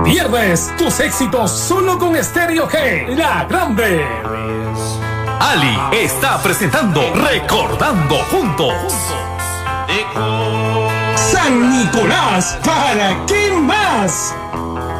pierdes tus éxitos solo con Stereo G, la grande. Ali está presentando Recordando Juntos. San Nicolás, ¿para qué más?